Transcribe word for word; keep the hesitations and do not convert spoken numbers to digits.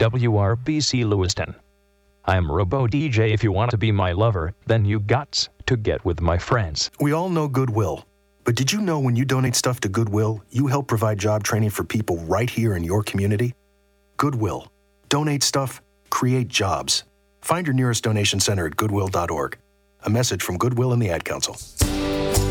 W R B C Lewiston. I'm Robo D J. If you want to be my lover, then you gots to get with my friends. We all know Goodwill. But did you know when you donate stuff to Goodwill, you help provide job training for people right here in your community? Goodwill. Donate stuff, create jobs. Find your nearest donation center at goodwill dot org. A message from Goodwill and the Ad Council.